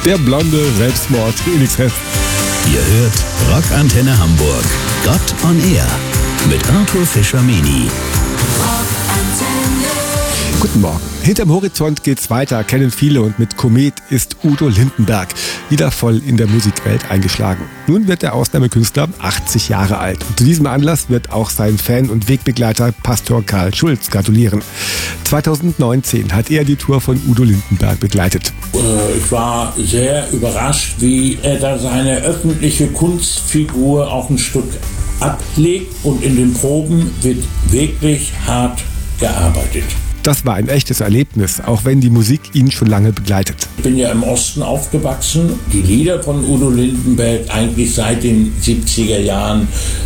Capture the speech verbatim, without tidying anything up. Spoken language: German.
Der blonde Selbstmord, Felix Hess. Ihr hört Rockantenne Hamburg. Gott on Air mit Arthur Fischer-Meni. Guten Morgen. Hinterm Horizont geht's weiter, kennen viele, und mit Komet ist Udo Lindenberg wieder voll in der Musikwelt eingeschlagen. Nun wird der Ausnahmekünstler achtzig Jahre alt. Und zu diesem Anlass wird auch sein Fan und Wegbegleiter Pastor Karl Schulz gratulieren. zweitausendneunzehn hat er die Tour von Udo Lindenberg begleitet. Ich war sehr überrascht, wie er da seine öffentliche Kunstfigur auch ein Stück ablegt, und in den Proben wird wirklich hart gearbeitet. Das war ein echtes Erlebnis, auch wenn die Musik ihn schon lange begleitet. Ich bin ja im Osten aufgewachsen. Die Lieder von Udo Lindenberg eigentlich seit den siebziger Jahren